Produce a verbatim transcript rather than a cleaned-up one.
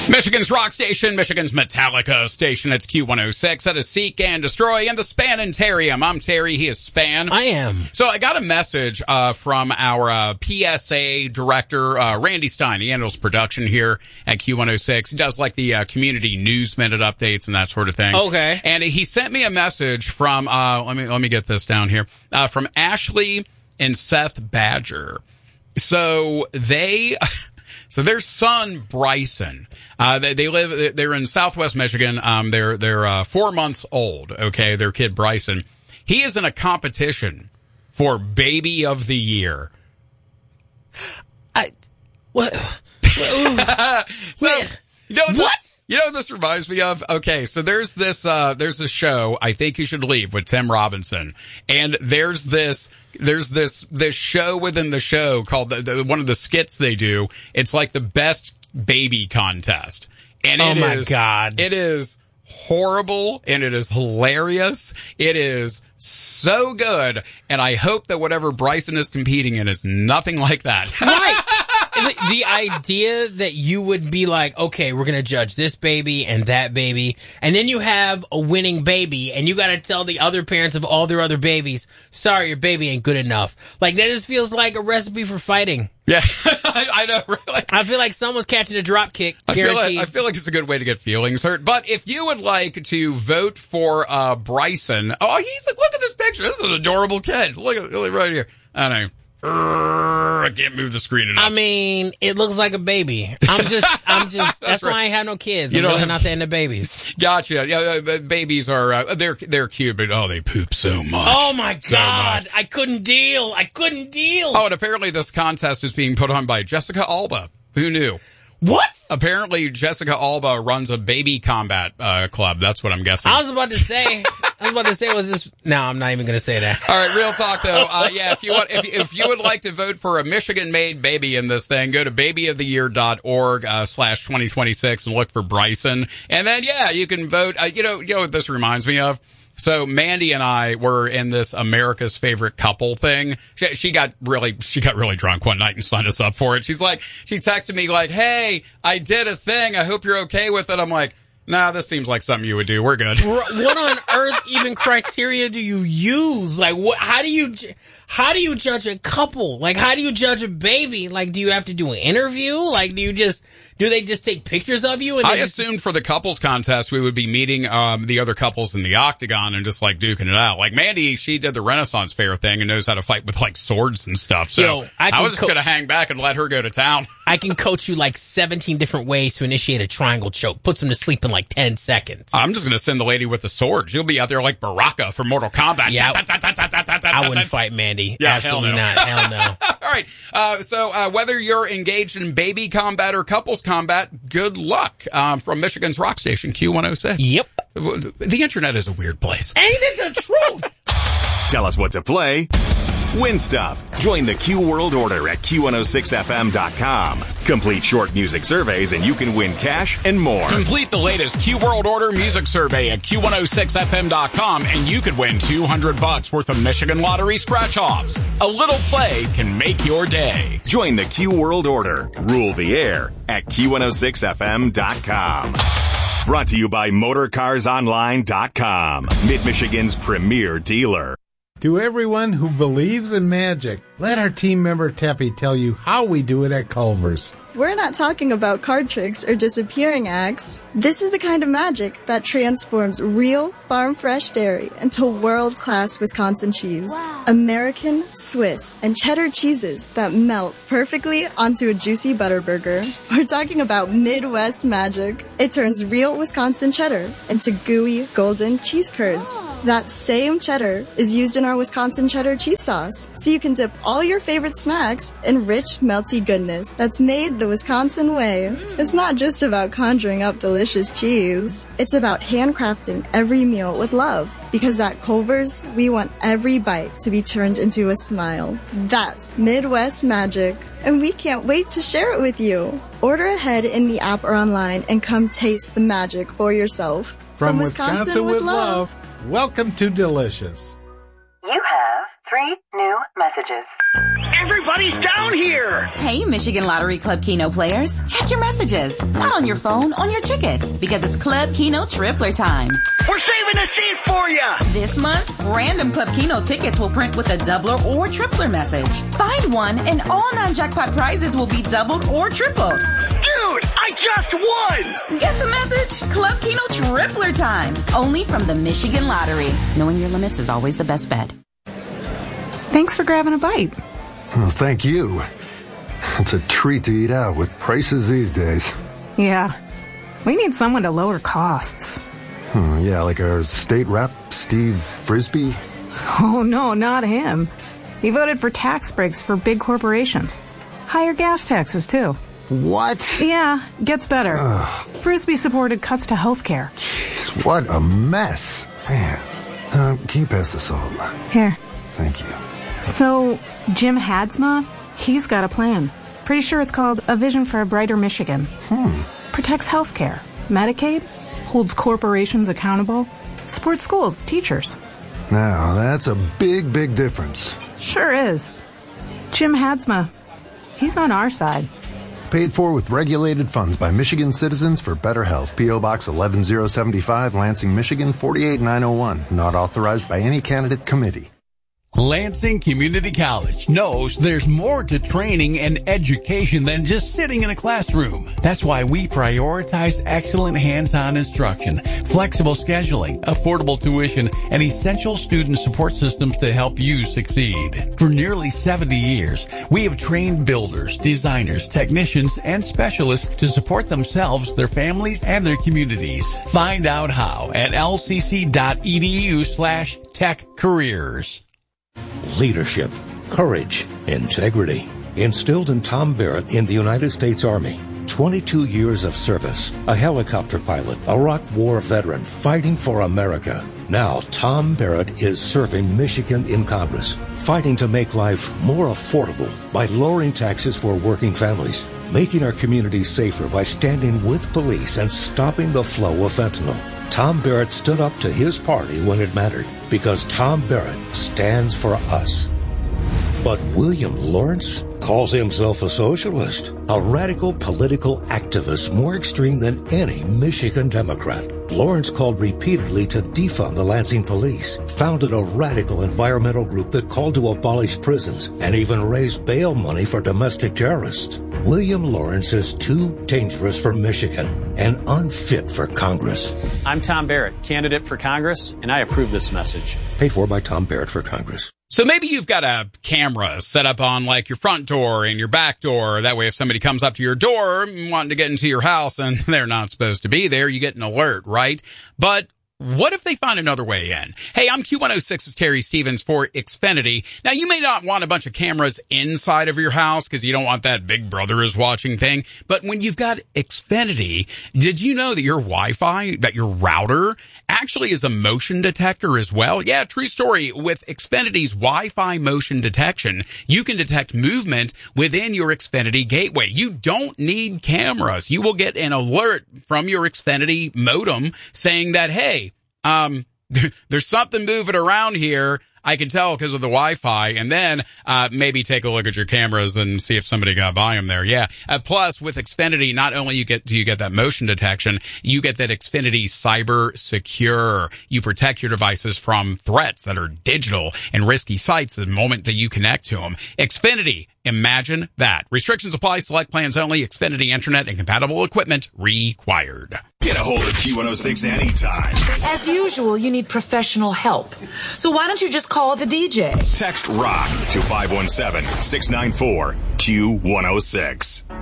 Michigan's rock station, Michigan's Metallica station. It's Q one oh six. That is Seek and Destroy and the Spanitarium. I'm Terry. He is Span. I am. So I got a message uh, from our uh, P S A director, uh, Randy Stein. He handles production here at Q one oh six. He does like the uh, community news minute updates and that sort of thing. Okay. And he sent me a message from, uh, let me, let me get this down here, uh, from Ashley and Seth Badger. So they... So their son, Bryson, uh, they, they live, they're in Southwest Michigan. Um, they're, they're, uh, four months old. Okay. Their kid, Bryson, he is in a competition for baby of the year. I, what? so, you know, what? You know what this reminds me of? Okay, so there's this, uh, there's a show, I Think You Should Leave, with Tim Robinson. And there's this, there's this, this show within the show called, the, the, one of the skits they do, it's like the best baby contest. And oh it my is, God. It is horrible and it is hilarious. It is so good. And I hope that whatever Bryson is competing in is nothing like that. Right. The, the idea that you would be like, okay, we're going to judge this baby and that baby, and then you have a winning baby, and you got to tell the other parents of all their other babies, sorry, your baby ain't good enough. Like, that just feels like a recipe for fighting. Yeah, I, I know, really. I feel like someone's catching a drop kick, I feel, guaranteed. like, I feel like it's a good way to get feelings hurt. But if you would like to vote for uh Bryson, oh, he's like, look at this picture. This is an adorable kid. Look at look right here. I don't know. I can't move the screen enough. I mean, it looks like a baby. I'm just, I'm just, that's, that's right. why I ain't have no kids. I'm you know, really not that into babies. Gotcha. Yeah, uh, babies are, uh, they're, they're cute, but oh, they poop so much. Oh my so God. much. I couldn't deal. I couldn't deal. Oh, and apparently this contest is being put on by Jessica Alba. Who knew? What? Apparently Jessica Alba runs a baby combat, uh, club. That's what I'm guessing. I was about to say, I was about to say, was this, no, I'm not even going to say that. All right, real talk though. Uh, yeah, if you want, if, if you would like to vote for a Michigan-made baby in this thing, go to baby of the year dot org, uh, slash twenty twenty-six and look for Bryson. And then, yeah, you can vote. Uh, you know, you know what this reminds me of? So Mandy and I were in this America's Favorite Couple thing. She, she got really, she got really drunk one night and signed us up for it. She's like, she texted me like, hey, I did a thing. I hope you're okay with it. I'm like, nah, this seems like something you would do. We're good. What on earth even criteria do you use? Like, what, how do you, how do you judge a couple? Like, how do you judge a baby? Like, do you have to do an interview? Like, do you just, do they just take pictures of you? And I just... assumed for the couples contest we would be meeting um the other couples in the octagon and just like duking it out. Like Mandy, she did the Renaissance Fair thing and knows how to fight with like swords and stuff. So Yo, I, I was just co- going to hang back and let her go to town. I can coach you like seventeen different ways to initiate a triangle choke. Puts them to sleep in like ten seconds. I'm just going to send the lady with the sword. She'll be out there like Baraka from Mortal Kombat. Yeah, I wouldn't fight Mandy. Yeah, absolutely hell no. not. Hell no. All right. Uh, so uh, whether you're engaged in baby combat or couples combat, good luck. Um, from Michigan's rock station, Q one oh six. Yep. The internet is a weird place. Ain't it the truth? Tell us what to play. Win stuff. Join the Q World Order at Q one oh six F M dot com. Complete short music surveys and you can win cash and more. Complete the latest Q World Order music survey at Q one oh six F M dot com and you could win two hundred bucks worth of Michigan Lottery scratch-offs. A little play can make your day. Join the Q World Order. Rule the air at Q one oh six F M dot com. Brought to you by Motor Cars Online dot com. Mid-Michigan's premier dealer. To everyone who believes in magic, let our team member Teppy tell you how we do it at Culver's. We're not talking about card tricks or disappearing acts. This is the kind of magic that transforms real farm-fresh dairy into world-class Wisconsin cheese. Wow. American, Swiss, and cheddar cheeses that melt perfectly onto a juicy butter burger. We're talking about Midwest magic. It turns real Wisconsin cheddar into gooey, golden cheese curds. Oh. That same cheddar is used in our Wisconsin cheddar cheese sauce, so you can dip all your favorite snacks in rich, melty goodness that's made the Wisconsin way. It's not just about conjuring up delicious cheese. It's about handcrafting every meal with love. Because at Culver's, we want every bite to be turned into a smile. That's Midwest magic. And we can't wait to share it with you. Order ahead in the app or online and come taste the magic for yourself. From, From Wisconsin, Wisconsin with love, love, welcome to Delicious. You have three new messages. Everybody's down here! Hey, Michigan Lottery Club Keno players. Check your messages. Not on your phone, on your tickets. Because it's Club Keno Tripler time. We're saving a seat for you! This month, random Club Keno tickets will print with a doubler or tripler message. Find one and all non-jackpot prizes will be doubled or tripled. Dude, I just won! Get the message? Club Keno Tripler time. Only from the Michigan Lottery. Knowing your limits is always the best bet. Thanks for grabbing a bite. Well, thank you. It's a treat to eat out with prices these days. Yeah. We need someone to lower costs. Hmm, yeah, like our state rep, Steve Frisbee. Oh, no, not him. He voted for tax breaks for big corporations. Higher gas taxes, too. What? Yeah, gets better. Ugh. Frisbee supported cuts to health care. Jeez, what a mess. Man. Uh, can you pass the salt? Here. Thank you. So, Jim Hadsma, he's got a plan. Pretty sure it's called A Vision for a Brighter Michigan. Hmm. Protects health care, Medicaid, holds corporations accountable, supports schools, teachers. Now, that's a big, big difference. Sure is. Jim Hadsma, he's on our side. Paid for with regulated funds by Michigan Citizens for Better Health. P O. Box eleven oh seventy-five, Lansing, Michigan, forty-eight nine oh one. Not authorized by any candidate committee. Lansing Community College knows there's more to training and education than just sitting in a classroom. That's why we prioritize excellent hands-on instruction, flexible scheduling, affordable tuition, and essential student support systems to help you succeed. For nearly seventy years, we have trained builders, designers, technicians, and specialists to support themselves, their families, and their communities. Find out how at lcc.edu slash tech careers. Leadership, courage, integrity. Instilled in Tom Barrett in the United States Army. twenty-two years of service. A helicopter pilot, Iraq War veteran, fighting for America. Now, Tom Barrett is serving Michigan in Congress, fighting to make life more affordable by lowering taxes for working families, making our communities safer by standing with police and stopping the flow of fentanyl. Tom Barrett stood up to his party when it mattered, because Tom Barrett stands for us. But William Lawrence calls himself a socialist, a radical political activist more extreme than any Michigan Democrat. Lawrence called repeatedly to defund the Lansing police, founded a radical environmental group that called to abolish prisons, and even raised bail money for domestic terrorists. William Lawrence is too dangerous for Michigan and unfit for Congress. I'm Tom Barrett, candidate for Congress, and I approve this message. Paid for by Tom Barrett for Congress. So maybe you've got a camera set up on like your front door and your back door. That way if somebody comes up to your door wanting to get into your house and they're not supposed to be there, you get an alert, right? But what if they find another way in? Hey, I'm Q one oh six's Terry Stevens for Xfinity. Now, you may not want a bunch of cameras inside of your house because you don't want that big brother is watching thing. But when you've got Xfinity, did you know that your Wi-Fi, that your router actually is a motion detector as well? Yeah, true story. With Xfinity's Wi-Fi motion detection, you can detect movement within your Xfinity gateway. You don't need cameras. You will get an alert from your Xfinity modem saying that, hey, Um, there's something moving around here. I can tell because of the Wi-Fi, and then uh maybe take a look at your cameras and see if somebody got by them there. Yeah. Uh, plus, with Xfinity, not only you get do you get that motion detection, you get that Xfinity Cyber Secure. You protect your devices from threats that are digital and risky sites the moment that you connect to them. Xfinity. Imagine that. Restrictions apply. Select plans only. Xfinity Internet and compatible equipment required. Get a hold of Q one oh six anytime. As usual, you need professional help. So why don't you just call the D J? Text ROCK to five one seven, six nine four, Q one oh six.